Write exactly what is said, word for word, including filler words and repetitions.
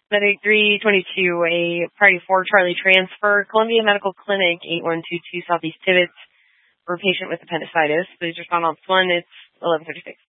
Medic three twenty-two, a Priority four Charlie transfer, Columbia Medical Clinic, eight one two two Southeast Tibbetts, for a patient with appendicitis. Please respond on this one. It's eleven thirty-six.